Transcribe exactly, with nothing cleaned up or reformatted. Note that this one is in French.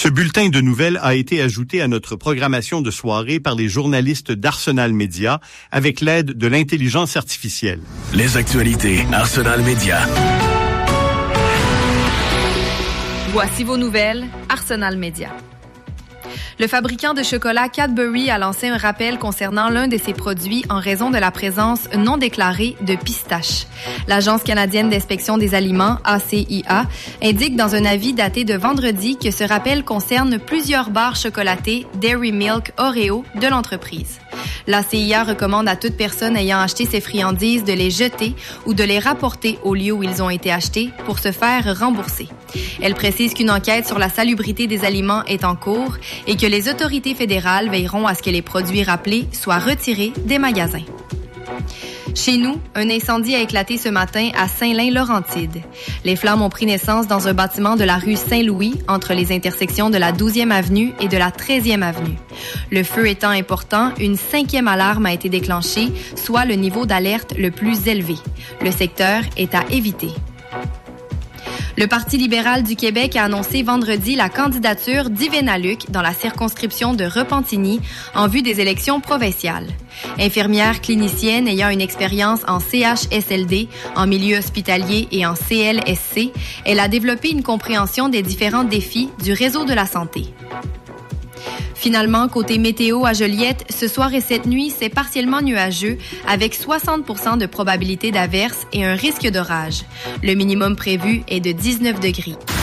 Ce bulletin de nouvelles a été ajouté à notre programmation de soirée par les journalistes d'Arsenal Média avec l'aide de l'intelligence artificielle. Les actualités Arsenal Média. Voici vos nouvelles Arsenal Média. Le fabricant de chocolat Cadbury a lancé un rappel concernant l'un de ses produits en raison de la présence non déclarée de pistaches. L'Agence canadienne d'inspection des aliments, A C I A, indique dans un avis daté de vendredi que ce rappel concerne plusieurs barres chocolatées Dairy Milk Oreo de l'entreprise. L'A C I A recommande à toute personne ayant acheté ces friandises de les jeter ou de les rapporter au lieu où ils ont été achetés pour se faire rembourser. Elle précise qu'une enquête sur la salubrité des aliments est en cours et que les autorités fédérales veilleront à ce que les produits rappelés soient retirés des magasins. Chez nous, un incendie a éclaté ce matin à Saint-Lin-Laurentide. Les flammes ont pris naissance dans un bâtiment de la rue Saint-Louis, entre les intersections de la douzième avenue et de la treizième avenue. Le feu étant important, une cinquième alarme a été déclenchée, soit le niveau d'alerte le plus élevé. Le secteur est à éviter. Le Parti libéral du Québec a annoncé vendredi la candidature d'Yvena Luc dans la circonscription de Repentigny en vue des élections provinciales. Infirmière clinicienne ayant une expérience en C H S L D, en milieu hospitalier et en C L S C, elle a développé une compréhension des différents défis du réseau de la santé. Finalement, côté météo à Joliette, ce soir et cette nuit, c'est partiellement nuageux avec soixante pour cent de probabilité d'averse et un risque d'orage. Le minimum prévu est de dix-neuf degrés.